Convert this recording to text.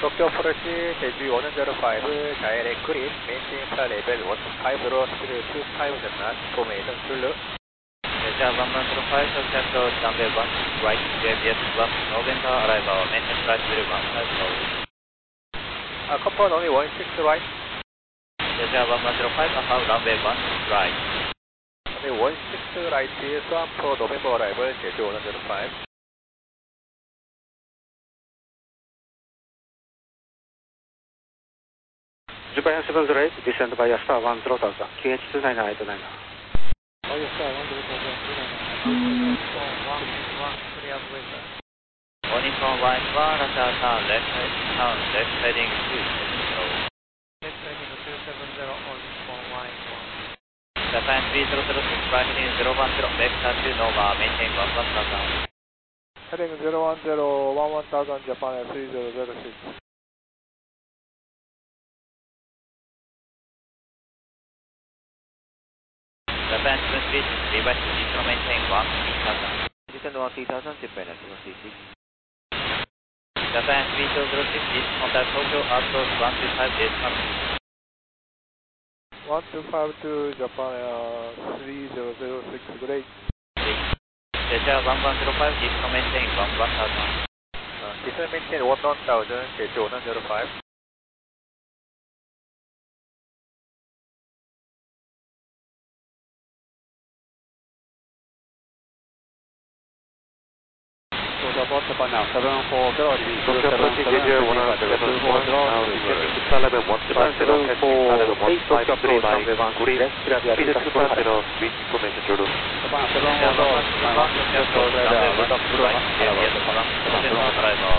Tokyo approach 제주 105 direct grid, maintain flight level 150로 speed 25 knot, formation Zulu. Jeju 105, contact runway 1 right, JBS 1 November arrival, maintain flight level 150. Compound only 16 right. Jeju 105, about runway 1 right. Only 16 right, Swamp for November arrival, 제주 105. Japan 708, descend via star 10,000, QH299 to 9. Via star 10,000, Morning from right 1, Russia turn left heading 270. Left heading 270 on right 1. Japan 3006, flight heading 010, vector to Nova, maintain 11,000. Heading 010, 11,000, Japan 3006. Japan 736, reverse to Distro, maintain 13,000. Descend 13,000, Japan 736. Japan 3006, contact Tokyo approach 125 is coming. 1252 Japan 3006, great. Jeju 1105, Distro, maintain 11,000. Distro maintain 11,000, Jeju 105. Japan now, 74 0, Tokyo approaching Jeju 171, now descending to flight level 150, passing flight level 153 by Gurin, speed 250, wind information Zulu. Japan Jeju 111, contact runway 1 right, JBS 1 November arrival,